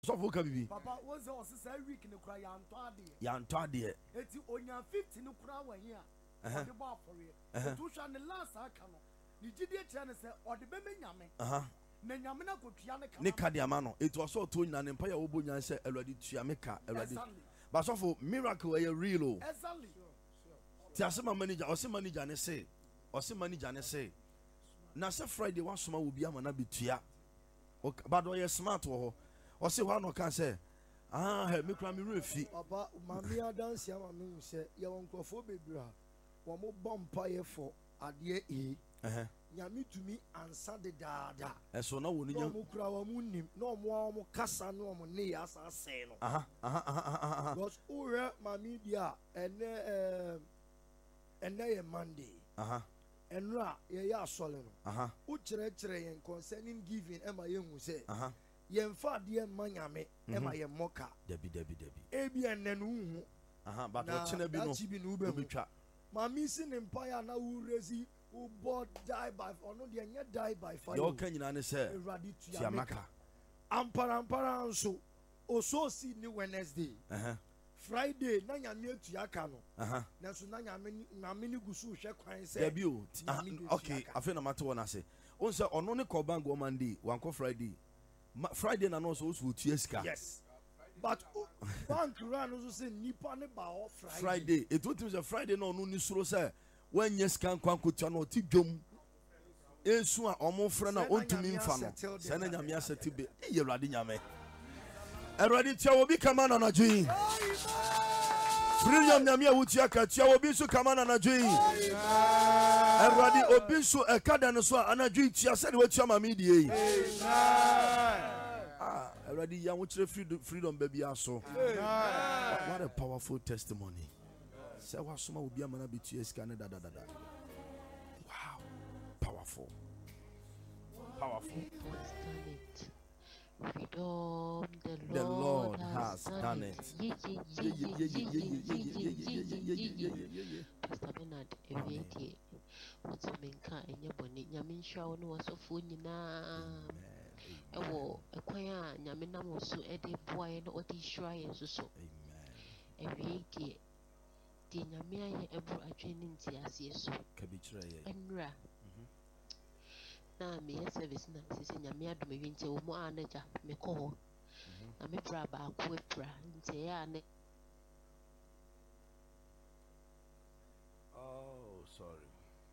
So for Kabi. Papa was also say week in the cry Yan Toddy. It's onya 15 no cry when here. The bar for it. To shan the last I can. The GD channel say or the baby yame. Nenyamina could Tiana Nika Diamano. It was so to an empire Obunya said already Tiameka already. But so for miracle a real. Exactly. Tiasema manager or some manager and say or some manager and say. Nasa Friday one summer will be a man be tia. But you're smart or say one or can say. Help me cram me refi. Papa, Mamma dance Yamamu said, your uncle for baby. One more bumpire for a dear E. Yami to me answer the dada. And so now we no crowd moon, no more cassa, no more near as I say. Was over my media and then Monday. And ra, ya solemn. Uchre and concerning giving Emma Young say. Yen fa dear manyame Emma ye moka. Debbie. Ebi and then but what's in a bit of Mammy sin empire now who resi who bought die by or no the die by fire. Your Kenyan say Yamaka. Ampara so also see new Wednesday. Friday nanya near to Yakano. Nasu nanya mini gusu share crime say debut. Okay, I feel no matter what I say. Also on only Kobango Monday, one call Friday. Friday and also Tieska. Yes. But bank run also say Nippon about Friday. It was a Friday no nisuro say when yes can kwanko ti dwom. Ensu a omo frɛ na ontumi mfa no. Sɛ na nyame asɛte be. Ye Awurade nyame. Awurade tia obi kama na nadwin. Freedom nyame a wutia ka tia obi so kama na nadwin. Awurade obi so ekada no so anadwin tia sɛ de watia ma me die. Already young with freedom baby aso. What a powerful testimony. Say what some will be a man BTS Canada. Wow. Powerful. Freedom, the Lord has done it. Pastor Bernard, every what's a menka and your bonnet, Yamin Shaw no was so funny. Ewo ekwaya nyamena mo so ede boy no odi shrine so ewie die nyame aye ebru adwene nti ase so ka bi kire ye enra na me service na sisi nyame adom ewie nti wo mo anaja me ko ho na me bra ba ko epra nti ya ne. Oh, sorry.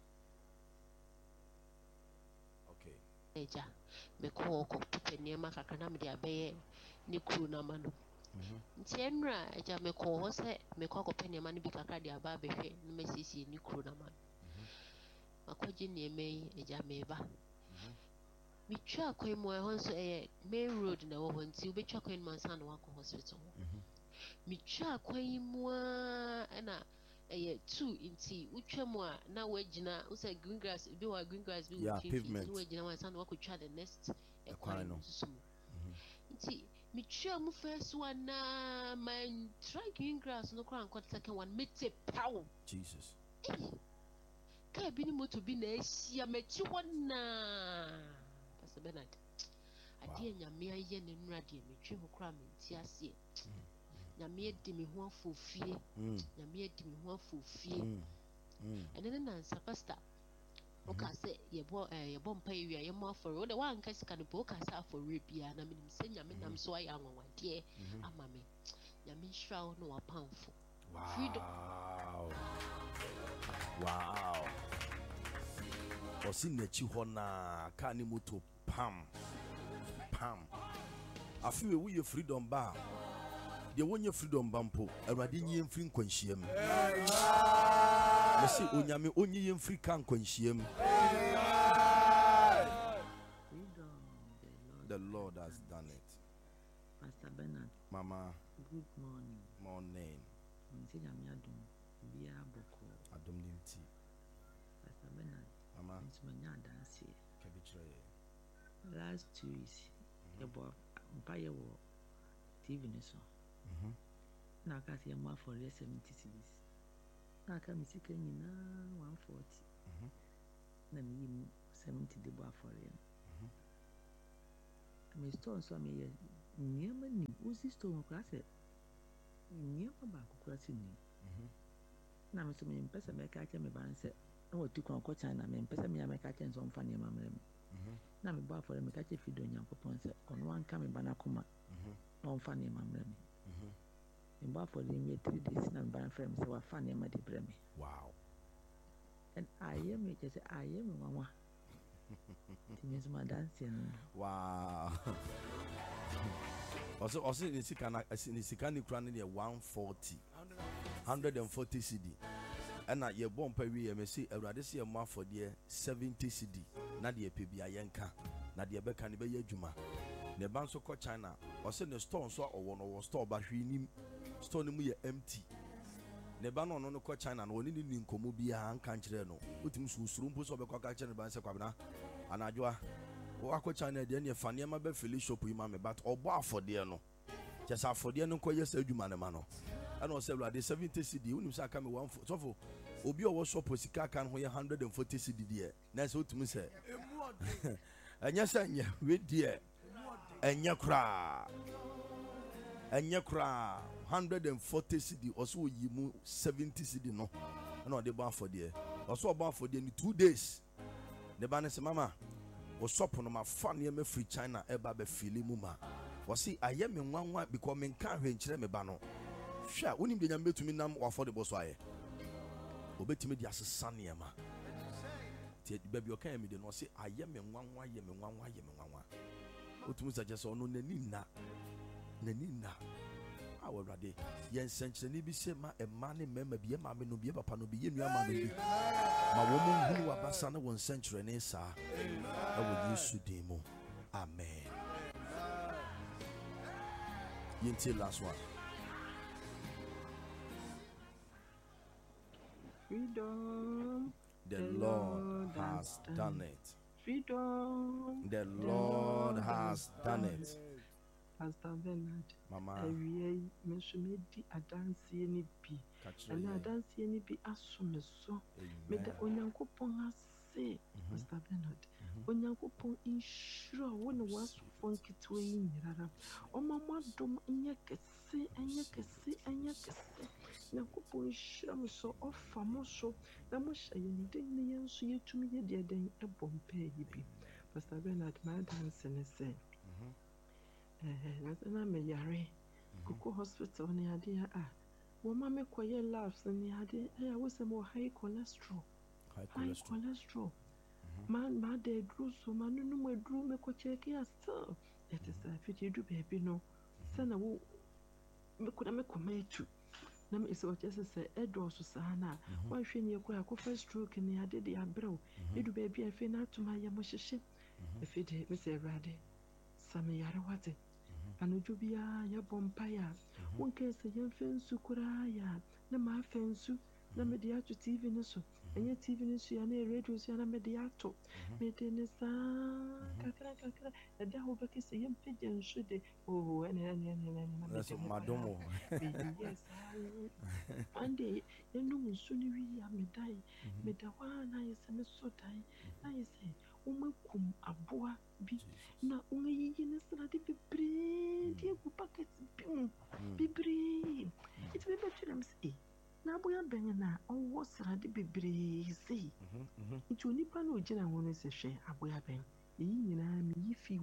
Okay. Eja me ko ko penema kakana me dia be ni kru na mano nti enra eja me ko ho se me ko penema ni bi kakra dia ba be hwe no mesisi ni kru na mano makoje ni eme eja me ba mi twa kwan mu e ho so main road na wo ho nti obi twa kwan mu ansa na wakọ hospital mi twa kwan mu na 2 inti utwemu a na wagina usa green grass bi wa green grass bi pavement wagina wa san wakotwa the next equine inti mi twa mu first one na my try green grass no kra ankot second one mete pow Jesus ka bi ni moto bi na ehia mechi wona Pastor Bernard ade nyame aye ne nura de metwe ho kra menti ase nyame di me ho afofie nyame di me ho afofie ene na nsa pastor o ka se yebo mpa ewia ye mo aforo de wan ka sika no po ka sa aforo bia na menim se nyame nam so aye anwanwade ama me nyame hrawo no wapamfo freedom. Wow. Osi nechi ho na ka ni moto pam afi we ye freedom ba de wonye freedom bampo awade nyi mfiri nkwanhyiam mesi onyame onyi mfiri kan nkwanhyiam. The Lord has done it. Pastor Bernard, Mama, good morning. Morning. Adom nimti. Pastor Bernard, Mama, last 2 weeks, about Empire War TV Nation. Now I can see more for 70 cities. Now I can see 140. Now me 70 the bar for him. I mean, stone so me nneɛma ni wosi store wɔ koraa sɛ nneɛma baako koraa si ni na me so mempɛ sɛ mɛka kyɛ me ban sɛ na wɔtu kwan kɔ China mempɛ sɛ mea mɛka kyɛ nsɛ ɔmfa nneɛma mmerɛ me na mebɔ afɔre meka kyɛ fidi Onyankopɔn sɛ ɔno anka me ba no akoma na ɔmfa nneɛma mmerɛ me mebɔ afɔre nwie 3 days na me ba no frɛ me sɛ wafa nneɛma de brɛ me. Wow. And ayɛ me kyɛ sɛ ayɛ me nwanwa nti me nso madanseɛ no. Wow. Also ne sika ne kura ne deɛ 140 cedi ɛna yɛbɔ mpa wie me se awurade se yɛ mo afɔdeɛ 70 cedi na deɛ pɛ bia yɛnka na deɛ bɛka ne bɛyɛ adwuma ne ba nso kɔ China ɔsɛ ne store nso a ɔwɔ no wɔ store ba hwee nim store no mu yɛ empty ne ba no no kɔ China no wɔne ne nkɔmmɔ biara nka nkyerɛ no wotumi so usuru mpo sɛ ɔbɛkɔ aka kyerɛ ne ba sɛ kwabena anadwoa wakɔ China deɛ ne fa nneɛma bɛfili shop yi ma me but ɔbɔ afɔdeɛ no kyɛ sɛ afɔdeɛ no nkɔyɛ sɛ adwuma ne ma no ɛna ɔsɛ awurade 70 cedi wonim sɛ aka me 140 sɔfo obi ɔwɔ shop sika aka no ho yɛ 140 cedi deɛ na sɛ wotumi sɛ ɛnyɛ sɛ nyɛ wedeɛ ɛnyɛ koraa 140 cedi ɔsɛ oyi mu 70 cedi no ɛna ɔde bɔ afɔdeɛ ɔsɛ ɔbɔ afɔdeɛ ni 2 days ne ba ne sɛ mama ɔsɔpo no mafa nneɛma firi China ɛba bɛfili mu ma wɔsi ayɛ me nwanwa because me nka hwɛ nkyerɛ me ba no hwɛ a wonim de nyame betumi nam wafɔde bɔ so ayɛ obetumi de asesa nneɛma tie baabi ɔka yɛ me de no ɔsi ayɛ me nwanwa otumi sɛ kyɛ sɛ ɔno n'ani nna awurade yɛn nsɛnkyerɛnne bi sɛ ma ɛma ne mmarima bi yɛ maame no bi yɛ papa no bi yɛ nuama no bi ma wɔn mu nhunu wabasa ne wɔn nsɛnkyerɛnne saa ɛwɔ Yesu din mu amen. Yɛntie last one. Freedom. The Lord has done it. Freedom. The Lord has done it. Pastor Bernard. Mama. Awie me so me di adansie ni bi. Ana adansie ni bi aso me so. Me da Onyankopɔn ase. Pastor Bernard. Onyankopɔn inhyira wo ne wasofo nketewa yi nyirara. Ɔmama dom nyɛ kɛse. Onyankopɔn inhyira me so ɔfa mo so na mo hyɛ yɛn den ne yɛn so yɛtumi yɛ deɛ den ɛbɔ mpaa yi bi. Pastor Bernard ma dance ne sɛ. Na me yare koko hospital ne ade a wo ma me koye labs ne ade wo se mo high cholesterol ma de dru so ma no mo dru me ko check ya still it is a fit you do baby no se na wo me ko na me komatu na me se o chese se edo so sa na wa hwe ne ko akoffa stroke ne ade de abrew edu baby afi na atuma ya mo hyehye afi de me se rade same yare wate anojo bia ya bompaya wonke se yemfe nsu kura ya na ma afa nsu na me de ato TV ne so enye TV ne so ya na radio so ya na me de ato me de ne sa kakra e da ho beke se yemfe nsu de oh ene na so madomo yes ande enu nsu ni wi ya me dai me da wa na yese me so dai na yese umekum aboa bi na ungeyiyi ne srade bebree die gu packet bebree it be better am say na aboa bɛn na ɔwɔ srade bebree sei nti onipa na ogina ho no sɛ hwɛ aboa bɛn eyi nyinaa me yi fi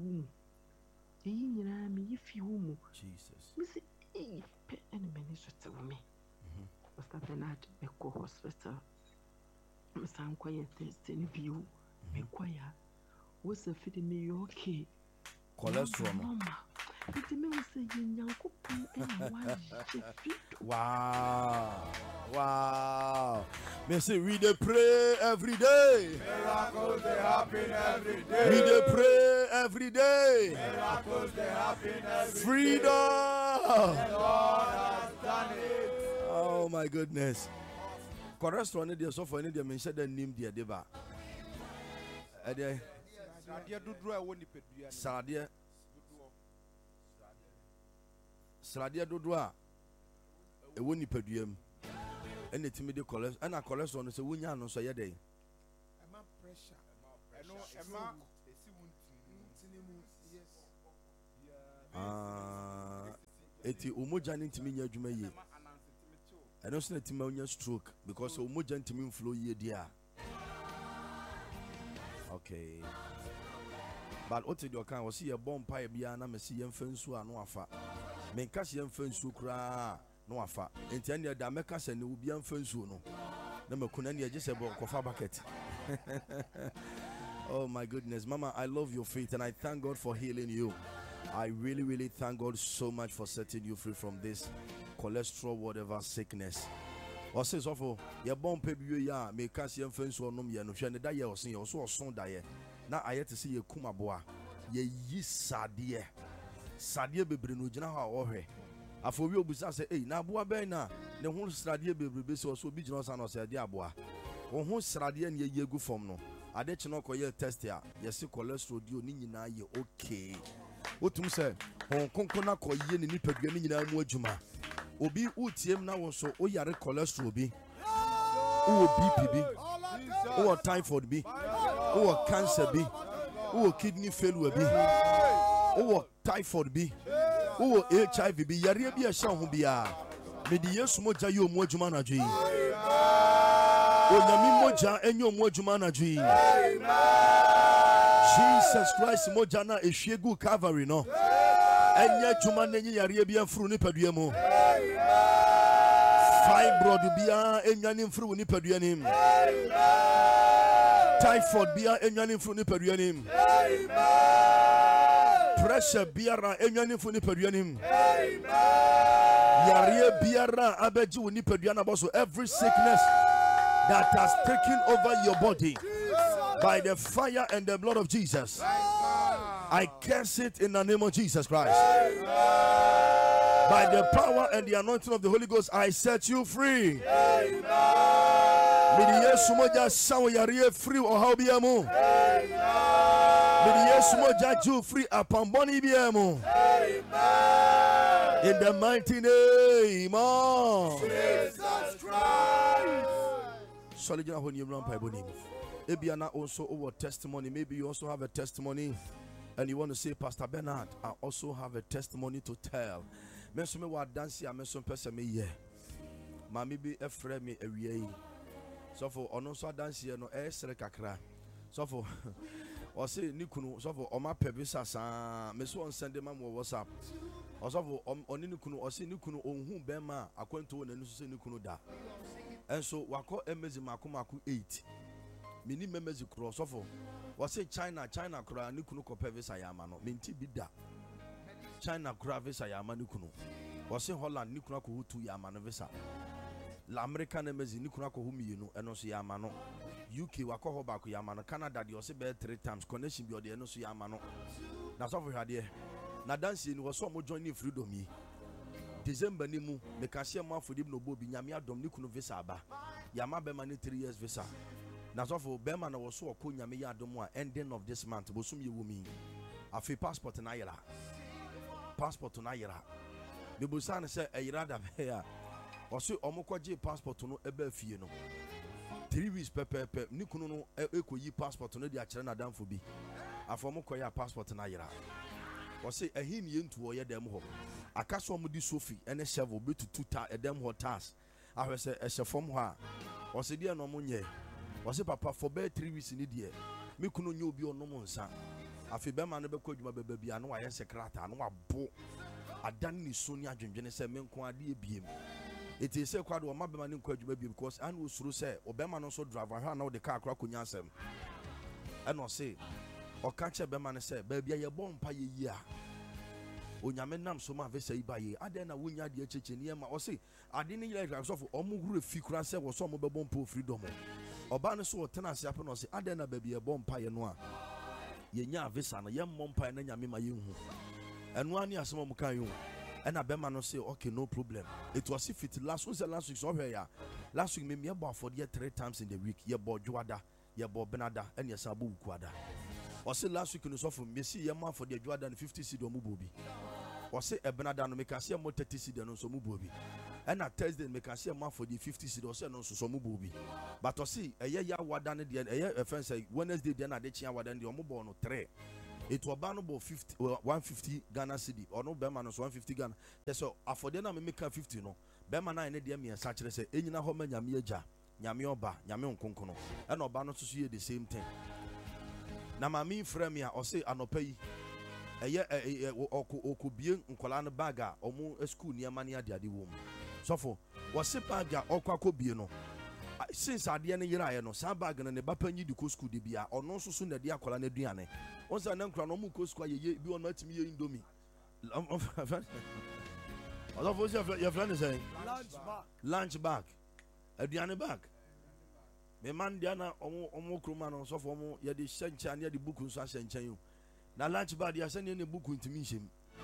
wo mu Jesus me say pɛ ɛne mani so te wo me Pastor Bernard ɛkɔ hospital me san kɔ yɛ test ne bio me kwaya what's a fit me okay cholesterol no it me say Nyankopɔn wow me say we dey pray every day miracles they happen every day we dey pray every day miracles they happen every freedom day. The Lord has done it. Oh my goodness. Cholesterol ne dey so for ne dey me hyɛ da nim dey deba Sradeɛ dodo a ɛwɔ nipadua mu ɛna timi de cholesterol ɛna cholesterol no sɛ wonya no so yɛ dɛn ɛma pressure ɛno ɛma esi wuntini mu yes Eti umoja ntimi nya adwuma ye. Eno so na tima onya stroke because umoja ntimi flow ye dia. Okay. But what you can was see a bomb pie bia na me see yemfansu anu afa. Me nka se yemfansu kra no afa. Enti anya da meka se ne obi yemfansu no. Na makuna ne je se bo kofa bucket. Oh my goodness, Mama, I love your faith and I thank God for healing you. I really, really thank God so much for setting you free from this cholesterol, whatever sickness. Or says, "Oh, your bomb baby, ya make us young friends or no, ya no, she and die or sing or so son die. Now I had to see a kumaboa, ye sadie, sadie be brinujana or he. I for you, besides say, hey, now boa bena, the whole sadie be so be generous and say, diaboa. Or who sadie and ye go from no. I did not call your test here. Yes, cholesterol, you need na ye okay. What you say? On konkona ko ye ni pedwani nyina mu adwuma. Obi utiem na won so o yare cholesterol bi. O BP bi. O typhoid bi. O cancer bi. O kidney failure bi. O typhoid bi. O HIV bi. Yare bi a hya ho bia. Me di Yesu moja ye mu adwuma na dwe. O nyami moja enyo mu adwuma na dwe. Jesus Christ mojana ehwiegu Calvary no enya dwuma nenyi yare bia mfuru ni padua mu fibroid bia enwane mfuru ni padua nim typhoid bia enwane mfuru ni padua nim pressure biara enwane mfuru ni padua nim yare biara abeji ni padua na boso every sickness that has taken over your body by the fire and the blood of Jesus, I curse it in the name of Jesus Christ. By the power and the anointing of the Holy Ghost, I set you free. Yesu moja sawo yare free o how biamu. Yesu moja ju free apamboni biamu. In the mighty name of Jesus Christ. Solid na honi ran pa boni. Ebiana also our testimony. Maybe you also have a testimony and you want to say, Pastor Bernard, I also have a testimony to tell. Mention me what dance ya mention person me ye. Mami be a friend me a ye. So for onoso dance ye no esre kakra. So for or say nikunu so for oma pebisa sa me so on send them on WhatsApp. Or so for oni nikunu or say nikunu onhu bema akwento na nusu say nikunu da. And so wako emezi makumaku 8. Mini members cross off. Was say China kura nikunu kope visa yamano. Minti bida. China kura visa yamano kunu. Was say Holland nikuna ko hutu yamano visa. La American embassy nikuna ko humi yunu enoso yamano. UK wako hoba ko yamano. Canada di ose be 3 times connection bi ode enoso yamano. Na so for hade. Na dance ni was so mo join freedom yi. December ni mu me kase ma fodi no bobi nyame adom nikunu visa aba. Yama be mani 3 years visa. Now, for Bema was so a kunya me yadomwa ending of this month. Bosum you wumi. A free passport na yera. Passport na yera. Bibusan say a yera here. Or so omokwaje passport no ebe fie no. 3 weeks pepe nikuno no ekoyi passport no di akere na dan for bi. Afomokoya passport na yera. Or say a hin yentu oye dem ho. Akaso mo di Sophie ene shovel be to tuta edem ho tas. Ahwe say e shefom ho a. Or say dia no monye. Was it papa for bed 3 weeks in the year? Me kuno nyu bi ono mo nsa. Afi be ma no be kwadwuma beba bia no aye sekrata no abo. Adan ni so ni adwendwene se me nko ade ebiem. It is say kwado ma be ma ni kwadwuma bi because an wo suru say obema no so driver ha na wo de car akra konya asem. And o say o ka che be ma no say ba bia ye bompa ye yi a. Onyame nam so ma vesa ibaye aden na wonya de acheche ne ma o say ade ni yire so for omuguru fi kura say wo so mo be bompa freedom. Oba no so tena ase ape no se aden na ba bia bompa ye no a ye nya visa no ye mmompa na nyame ma ye hu eno ani asem mo kan yo and Abema no say, okay, no problem. It was if it last week so here. Last week me about for 3 times in the week. Ye bo Juada, ye bo Benada, and ye Sabu Quada. Or say last week you saw from Messi ye man for the Juada and 50 cedi mubobi. Or say a Benada no make us see more 30 cedi and so mubobi. And at Thursday make us see a man for the 50 cedi or say no so mubobi. But to see a year Wadan the a fence Wednesday then at the Chia Wadan the Omubo no 3. It was bannable 150 Ghana cedi or no Bema 150 Ghana. So after then I make 50 no. Bema na ene dia me such say enyina ho ma nyame agya, nyame oba, nyame onkonkono. E no ba no so the same thing. Na mami frame ya o say anopa yi eye okobie nkola no bag a omo school niam ne ade wo mu. So for was se bag a okakobie no. Since ade ne yira ye no sa bag no ne bapanyi di ko school de bia ono so so na de akola na aduane. Once na nkra no mu ko school ye bi ono atimi ye indomie. Although your friend is saying lunch bag, aduane bag. Me man diana omo kroma no so for omo ye de hyencha ne de book nso ahyencha yo. Na lunch bag ya sene ne book ntimi hyem.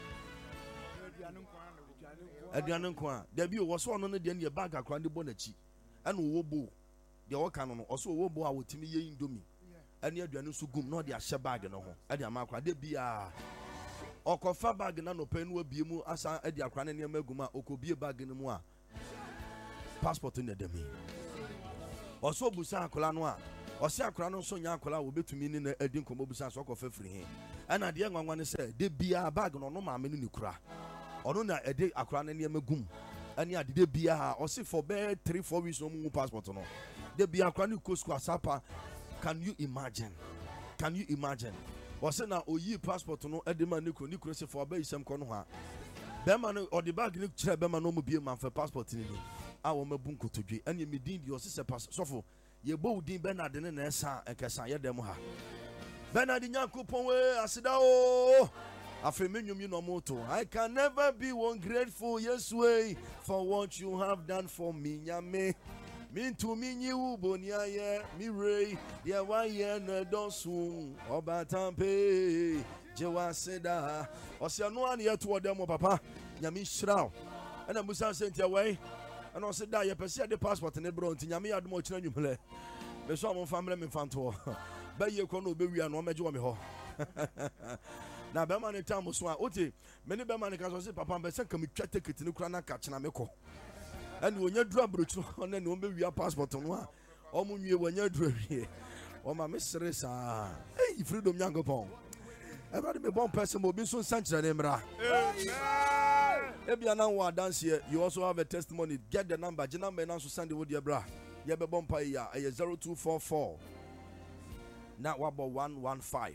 Aduane nkwa. Da bi wo so ono ne de ne bag akra de bo na chi. Ana wo bo. De wo kan no oso wo bo a wotimi ye indomie. Ani aduane so gum no de ahye bag no ho. E de amakra de bia okofa bag na no penu abie mu asa edi akra ne maguma okobie bag ne mu a passport ne demi oso busa akola no a osi akra no so nya akola wo betumi ni na edi nkomo busa so okofa firi he ana de nwanwa ne se de bia bag no no maame no ni kura ono na edi akra ne magum ani ade de bia osi for be 3-4 weeks no mu passport no de bia akra ne kosku asapa. Can you imagine was na oyi passport no edema nikro se for be isem kono ha bema no or the bag ni kire bema no mu bie man for passport ni a wo mabu nkotodwe ene medin di osese pass sofo ye bo din Bernard ne na esa ekesa ye dem ha Bernard Nyankopon we asida o afi menwum no moto. I can never be one grateful yes way for what you have done for me nyame. Min to me you bonia ye mi ray ya wa ye na donsu obatampe jewa seda osiano an ye to dem papa nyame hiraw na musa sentia wai ana o seda ye pese de passport ne bro nti nyame adom o kira nwumle be so am famle me fanto ba ye ko no be wi an o meje wo me ho na be man time so a oti me ne be man ka so se papa be se kam twa ticket ne kura na ka chena me ko and when you drop brochu on and we are passport on one. Omunye when you drop here. Oh my mistress, hey, freedom Yankopon. Everybody be born person will be so central emra. If you are now dance here, you also have a testimony. Get the number, the number and also send it with your bra. You have a bomb pay 0244 now about 115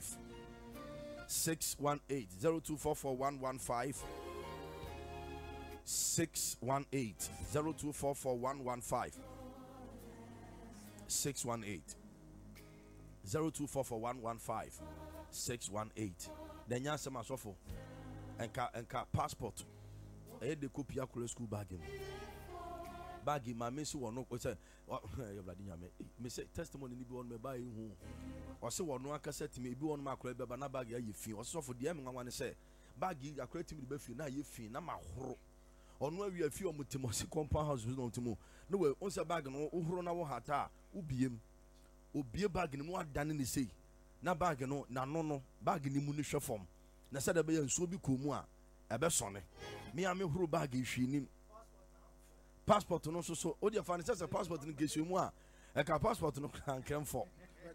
618 0244 115 618 0244 115 618 0244 115 618. Then you answer my sofa and passport. I had the copy of school bag. Baggy, my miss will not say, me say testimony be on me by who or so one one cassette me be on my crab, but not bag you feel or so for the M. I want to say, Baggy, I created me the beef, now you feel, now my horror. On where we a few Mutimosi compound house with no tomorrow. No way, once a bag and Urona hata, Ubiem, Ubia bag in what done in the sea. Na bag no, no, bag in the munition form. Na said a bay and so be kumua, a besone. Me, I'm a whole bag if she need passport no so. Oh, dear, find a passport in case you want. A passport no can come for.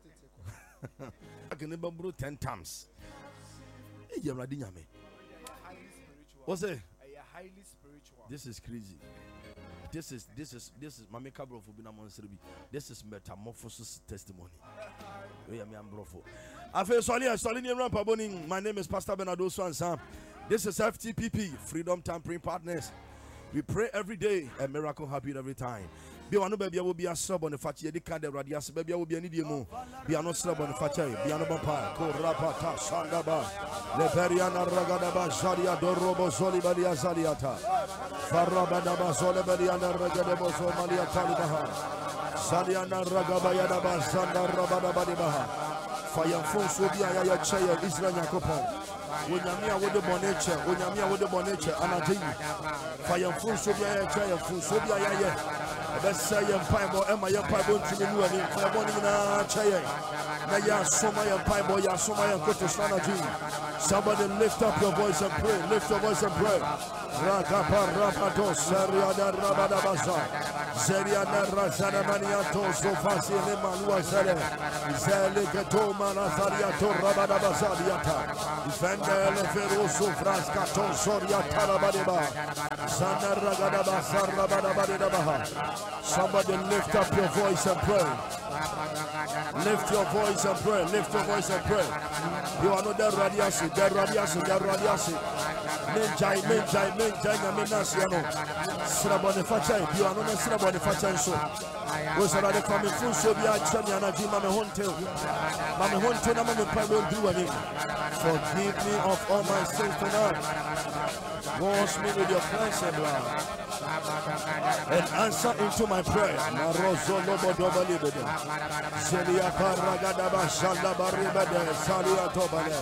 I can never brew 10 times. You're ready, me. What's it? Highly spiritual. This is crazy. This is my makeup bro for being this is metamorphosis testimony. My name is Pastor Bernardo Swanson. This is FTPP, Freedom Tampering Partners. We pray every day, a miracle happen every time. Be one baby will be a sub on the fatty card radias baby will be an idiom. Be a no sub on the fatty, be an bapa, Korapata, Sandaba, Leberiana Ragadaba, Zaria Dorobo Solibadia Zaliata, Farabadaba Solibadiana Ragadabo Somalia Talibaha, Sadiana Ragabayadaba, Sanda Rabadabadibaha, Fire Force will be a chair, Israel Yakopon. Unyamia with the bonature, Anadini. Fire Force will be a chair, Fusubia. Best say Pibo, Emma, your Pibo to the new and Fabonina Chaye. Naya Soma, your Pibo, Yasoma, and Kotosana. Somebody lift up your voice and pray. Lift your voice and pray. Ragaparrapato, Seriada Rabadabaza, Seriada Razanamaniato, Sofasi, Lemanua Zele, Zelegato, Manazariato, Rabadabazadiata, Vendele Feroso, Frascato, Soriata Rabadeba, Sana Ragadabasa, Rabadabadabaha. Somebody lift up your voice and pray. Lift your voice and pray. Lift your voice and pray. You are not the radiasi, the radiasi, the radiasi. Menjai, Naminasiano. Srabonifacha, you are not a Srabonifacha. So, was another coming full so be a Chamiana Jima Honte. Mamma Honte, Mamma Pablo do any. Forgive me of all my sins tonight. Wash me with your cleansing blood. And answer into my prayer. Marozo lobo doba libede. Zelia paragadaba shalaba ribede. Salia tobale.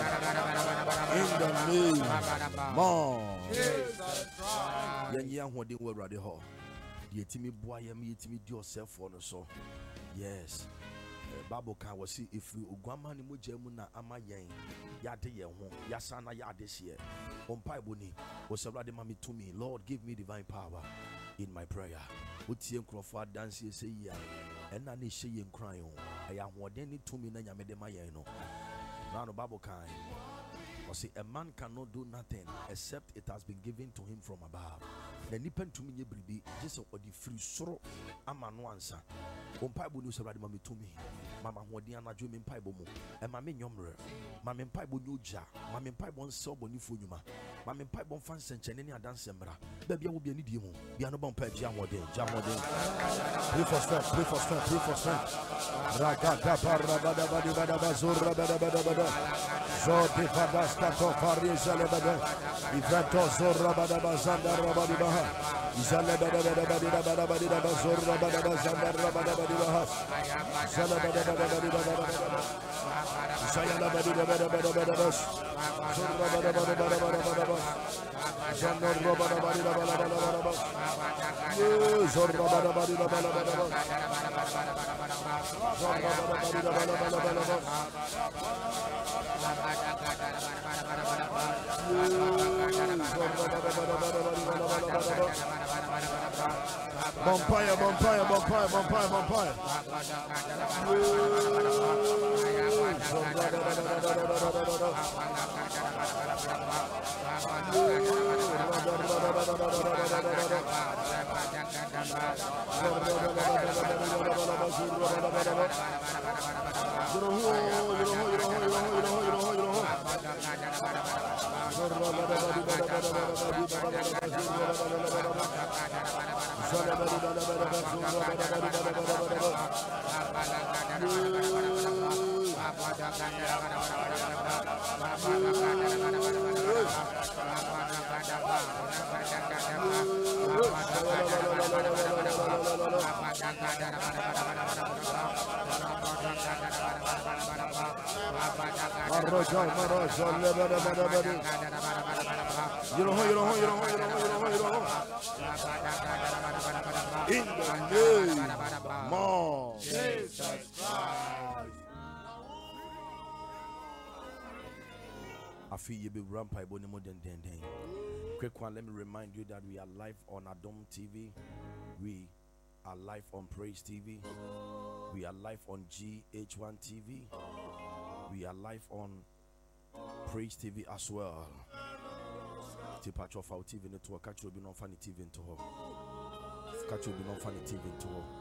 In the name of Jesus. Yenya hodi we rade ho. The etimi boy yam yetimi di yourself for no so. Yes. Bible can was see if you ugwama ni mujemu na ama yen yade ye ho yasana yade hye ompai boni osawrade mami to me. Lord, give me divine power in my prayer. Utie nkrofo dance say ya ena na hye ye nkran ho aya hoden ni to me na nyame de mayen no. Now the Bible can say a man cannot do nothing except it has been given to him from above. Na nipa ntumi nye bribi Jesus odi free soro ama no ansa. Ompaibo ni usawrade mami to me. Mama hoden anadwo me mpaibo mu. E mama nyomre. Mama mpaibo nyoja. Mama mpaibo nse obonifo nyuma. Mama mpaibo mfa nsenchene ni adanse mbra. Bia bia wo bia ni die mu. Bia no ba mpa dia hoden. Pray for strength, pray for strength, pray for strength. Ragata parabada bada bada bazura bada bada bada. Zodi fadastato farisa lebada. Ivato zorra bada bazanda rabadi baha. Izale bada bada bada bada bada bazura bada bazanda rabada bada baha. Zale bada bada bada bada. Sayala bada bada bada bada bas. Zorra bada bada bada bada bada bas. Zanda rabada bada bada bada bas. Zorra bada bada bada bada bas. Zorra bada bada bada bada bas. Vampire. In the name of Jesus Christ. I feel you be rampant more than. Quick one, let me remind you that we are live on Adom TV. We are live on Praise TV. We are live on GH1 TV. We are live on Praise TV as well. Tipatch of our TV network. Catch you be non funny TV into her. Catch you be non funny TV into her.